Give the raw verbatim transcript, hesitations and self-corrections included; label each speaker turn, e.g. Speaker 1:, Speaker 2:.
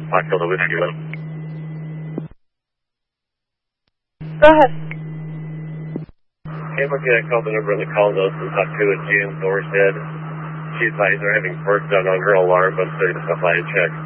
Speaker 1: Blackfield to Whiskey one.
Speaker 2: Go ahead.
Speaker 1: Hey, look, yeah, I called the number on the call notes and talked to a Jan Thorstead. She advised they're having work done on her alarm, but so just apply a check.